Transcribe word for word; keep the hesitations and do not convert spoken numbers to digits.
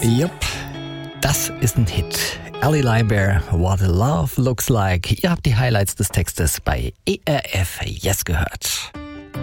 Jupp, das ist ein Hit. Ellie Liber, What Love Looks Like. Ihr habt die Highlights des Textes bei E R F Yes gehört.